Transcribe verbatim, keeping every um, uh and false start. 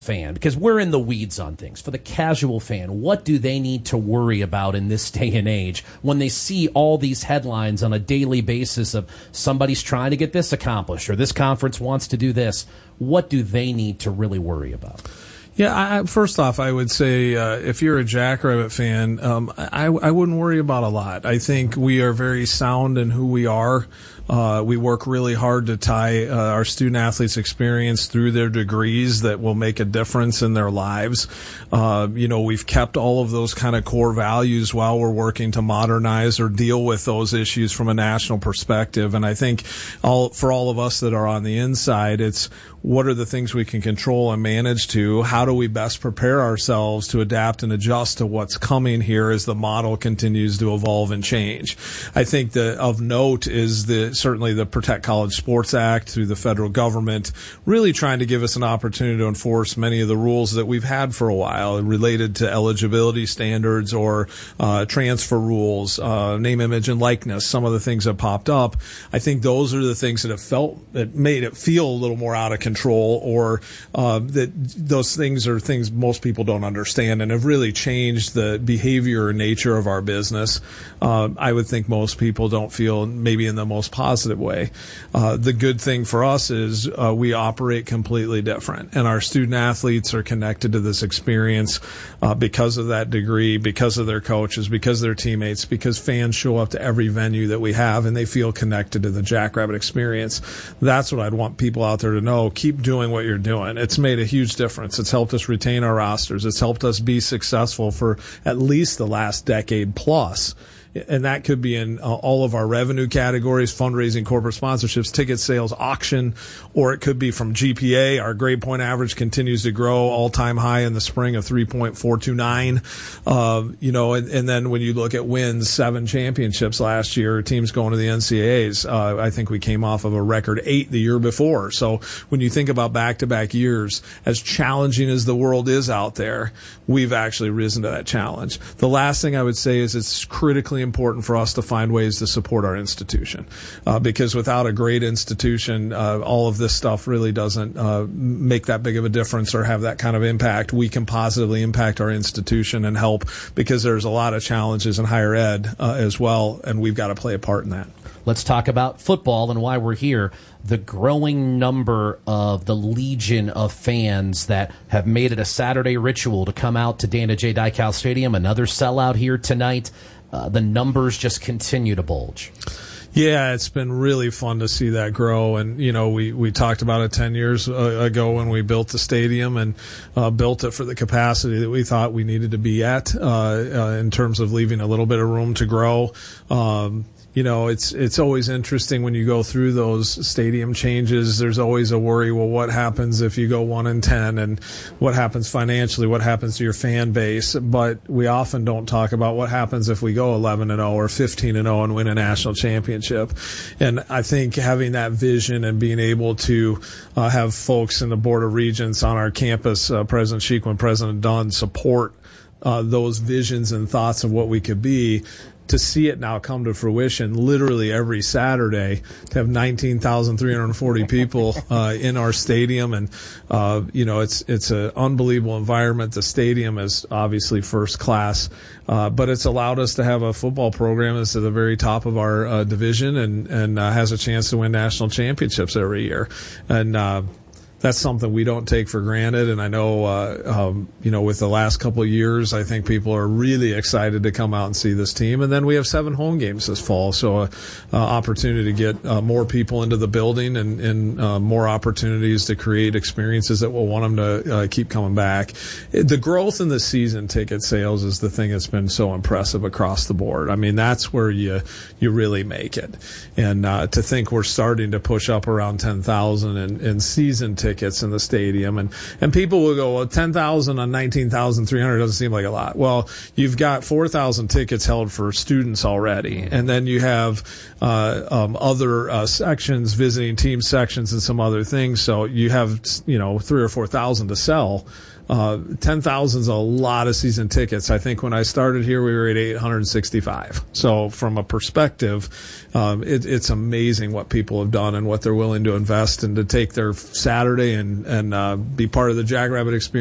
fan, because we're in the weeds on things. For the casual fan, what do they need to worry about in this day and age when they see all these headlines on a daily basis of somebody's trying to get this accomplished or this conference wants to do this? What do they need to really worry about? Yeah, I, first off, I would say uh, if you're a Jackrabbit fan, um, I, I wouldn't worry about a lot. I think we are very sound in who we are. Uh, we work really hard to tie uh, our student athletes' experience through their degrees that will make a difference in their lives. Uh, you know, we've kept all of those kind of core values while we're working to modernize or deal with those issues from a national perspective. And I think all, for all of us that are on the inside, it's what are the things we can control and manage to? How do we best prepare ourselves to adapt and adjust to what's coming here as the model continues to evolve and change? I think that of note is the certainly the Protect College Sports Act through the federal government, really trying to give us an opportunity to enforce many of the rules that we've had for a while related to eligibility standards or uh, transfer rules, uh, name, image, and likeness, some of the things that popped up. I think those are the things that have felt, that made it feel a little more out of control, or uh, that those things are things most people don't understand and have really changed the behavior and nature of our business. Uh, I would think most people don't feel maybe in the most positive way. Uh, the good thing for us is uh, we operate completely different, and our student athletes are connected to this experience uh, because of that degree, because of their coaches, because of their teammates, because fans show up to every venue that we have and they feel connected to the Jackrabbit experience. That's what I'd want people out there to know. Keep doing what you're doing. It's made a huge difference. It's helped us retain our rosters. It's helped us be successful for at least the last decade plus. And that could be in uh, all of our revenue categories, fundraising, corporate sponsorships, ticket sales, auction, or it could be from G P A. Our grade point average continues to grow, all-time high in the spring of three point four two nine. Uh, you know, and, and then when you look at wins, seven championships last year, teams going to the N C A As. Uh, I think we came off of a record eight the year before. So when you think about back-to-back years, as challenging as the world is out there, we've actually risen to that challenge. The last thing I would say is it's critically important for us to find ways to support our institution, uh, because without a great institution, uh, all of this stuff really doesn't uh, make that big of a difference or have that kind of impact. We can positively impact our institution and help, because there's a lot of challenges in higher ed uh, as well, and we've got to play a part in that. Let's talk about football and why we're here. The growing number of the legion of fans that have made it a Saturday ritual to come out to Dana J. Dykhouse Stadium, another sellout here tonight. Uh, the numbers just continue to bulge. Yeah, it's been really fun to see that grow. And, you know, we, we talked about it ten years ago when we built the stadium and uh, built it for the capacity that we thought we needed to be at uh, uh, in terms of leaving a little bit of room to grow. Um, You know, it's it's always interesting when you go through those stadium changes. There's always a worry, well, what happens if you go one and ten, and what happens financially, what happens to your fan base? But we often don't talk about what happens if we go eleven and oh or fifteen and oh and win a national championship. And I think having that vision and being able to uh, have folks in the Board of Regents on our campus, uh, President Sheik and President Dunn, support uh, those visions and thoughts of what we could be, to see it now come to fruition literally every Saturday, to have nineteen thousand three hundred forty people uh, in our stadium. And, uh, you know, it's it's an unbelievable environment. The stadium is obviously first class, uh, but it's allowed us to have a football program that's at the very top of our uh, division and, and uh, has a chance to win national championships every year. And, uh, that's something we don't take for granted. And I know, uh, um, you know, with the last couple of years, I think people are really excited to come out and see this team. And then we have seven home games this fall. So, uh, uh opportunity to get uh, more people into the building and, and uh, more opportunities to create experiences that will want them to uh, keep coming back. The growth in the season ticket sales is the thing that's been so impressive across the board. I mean, that's where you, you really make it. And, uh, to think we're starting to push up around ten thousand in, in season tickets tickets in the stadium, and and people will go, well, ten thousand on nineteen thousand three hundred doesn't seem like a lot. Well, you've got four thousand tickets held for students already, and then you have uh, um, other uh, sections, visiting team sections, and some other things. So you have, you know, three or four thousand to sell. Uh, ten thousand is a lot of season tickets. I think when I started here, we were at eight hundred sixty-five. So from a perspective, um, it, it's amazing what people have done and what they're willing to invest and to take their Saturday Saturday and and uh, be part of the Jackrabbit experience.